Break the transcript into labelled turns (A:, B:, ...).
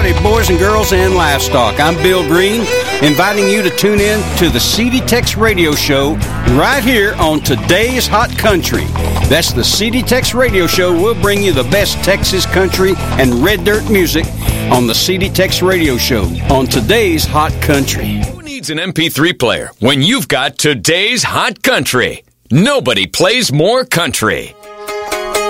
A: howdy, boys and girls and livestock. I'm Bill Green, inviting you to tune in to the CD Tex Radio Show right here on Today's Hot Country. That's the CD Tex Radio Show. We'll bring you the best Texas country and red dirt music on the CD Tex Radio Show on Today's Hot Country.
B: Who needs an MP3 player when you've got Today's Hot Country? Nobody plays more country.